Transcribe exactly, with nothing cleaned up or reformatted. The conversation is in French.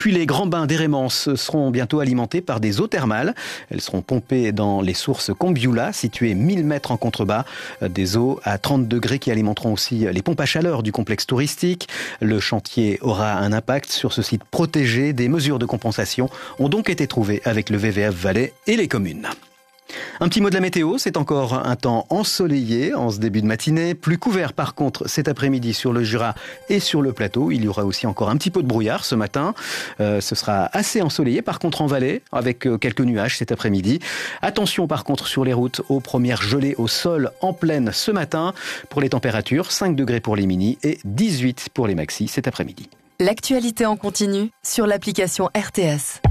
Puis les grands bains d'Hérémence seront bientôt alimentés par des eaux thermales. Elles seront pompées dans les sources Combioula, situées mille mètres en contrebas. Des eaux à trente degrés qui alimenteront aussi les pompes à chaleur du complexe touristique. Le chantier aura un impact sur ce site protégé. Des mesures de compensation ont donc été trouvées avec le V V F Valais et les communes. Un petit mot de la météo, c'est encore un temps ensoleillé en ce début de matinée, plus couvert par contre cet après-midi sur le Jura et sur le plateau. Il y aura aussi encore un petit peu de brouillard ce matin. Euh, ce sera assez ensoleillé par contre en vallée avec euh, quelques nuages cet après-midi. Attention par contre sur les routes aux premières gelées au sol en pleine ce matin. Pour les températures, cinq degrés pour les mini et dix-huit pour les maxi cet après-midi. L'actualité en continu sur l'application R T S.